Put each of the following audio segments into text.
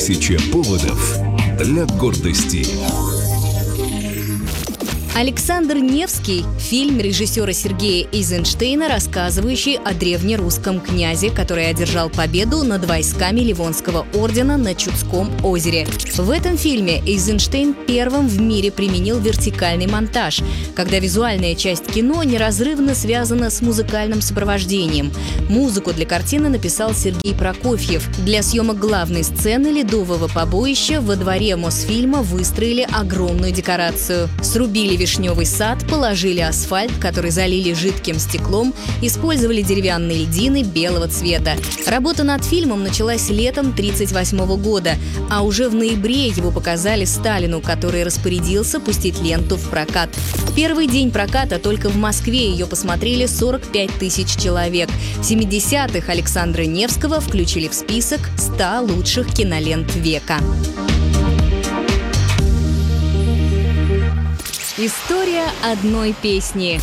1000 поводов для гордости. Александр Невский – фильм режиссера Сергея Эйзенштейна, рассказывающий о древнерусском князе, который одержал победу над войсками Ливонского ордена на Чудском озере. В этом фильме Эйзенштейн первым в мире применил вертикальный монтаж, когда визуальная часть кино неразрывно связана с музыкальным сопровождением. Музыку для картины написал Сергей Прокофьев. Для съемок главной сцены ледового побоища во дворе Мосфильма выстроили огромную декорацию. Срубили вишневый сад, положили асфальт, который залили жидким стеклом, использовали деревянные льдины белого цвета. Работа над фильмом началась летом 1938 года, а уже в ноябре его показали Сталину, который распорядился пустить ленту в прокат. В первый день проката только в Москве ее посмотрели 45 тысяч человек. В 70-х Александра Невского включили в список 100 лучших кинолент века. История одной песни.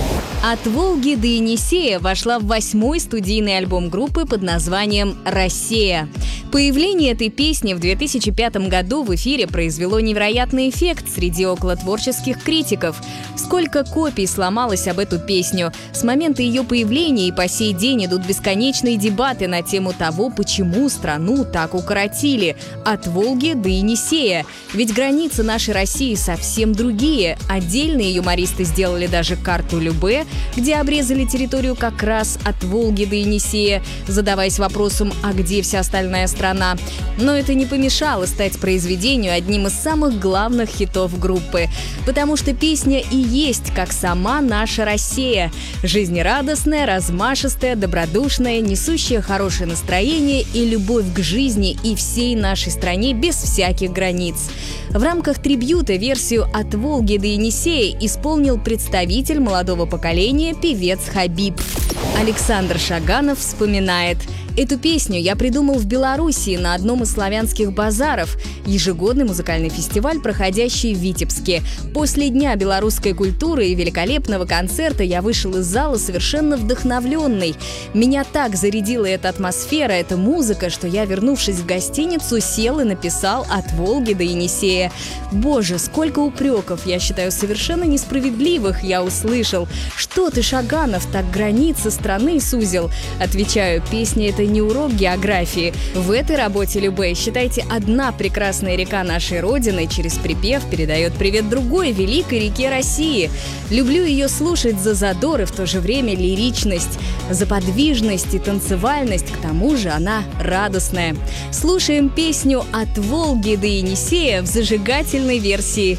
«От Волги до Енисея» вошла в 8-й студийный альбом группы под названием «Россия». Появление этой песни в 2005 году в эфире произвело невероятный эффект среди околотворческих критиков. Сколько копий сломалось об эту песню. С момента ее появления и по сей день идут бесконечные дебаты на тему того, почему страну так укоротили. От Волги до Енисея. Ведь границы нашей России совсем другие. Отдельные юмористы сделали даже карту Любе, где обрезали территорию как раз от Волги до Енисея, задаваясь вопросом, а где вся остальная страна. Но это не помешало стать произведению одним из самых главных хитов группы. Потому что песня и есть как сама наша Россия. Жизнерадостная, размашистая, добродушная, несущая хорошее настроение и любовь к жизни и всей нашей стране без всяких границ. В рамках трибьюта версию «От Волги до Енисея» исполнил представитель молодого поколения певец Хабиб. Александр Шаганов вспоминает: «Эту песню я придумал в Белоруссии на одном из славянских базаров, ежегодный музыкальный фестиваль, проходящий в Витебске. После Дня белорусской культуры и великолепного концерта я вышел из зала совершенно вдохновленный. Меня так зарядила эта атмосфера, эта музыка, что я, вернувшись в гостиницу, сел и написал «От Волги до Енисея». Боже, сколько упреков, я считаю, совершенно несправедливых, я услышал. Что ты, Шаганов, так границы страны сузил?» Отвечаю, песня — это не урок географии. В этой работе Любе, считайте, одна прекрасная река нашей Родины через припев передает привет другой великой реке России. Люблю ее слушать за задор и в то же время лиричность, за подвижность и танцевальность, к тому же она радостная. Слушаем песню «От Волги до Енисея» в зажигательной версии